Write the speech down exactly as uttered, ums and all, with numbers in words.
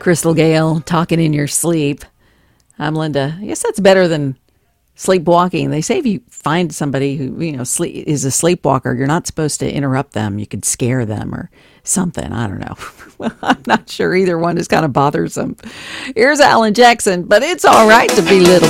Crystal Gale, talking in your sleep. I'm Linda. I guess that's better than sleepwalking. They say if you find somebody who, you know, sleep, is a sleepwalker, you're not supposed to interrupt them. You could scare them or something. I don't know. Well, I'm not sure. Either one is kind of bothersome. Here's Alan Jackson, but it's all right to be little.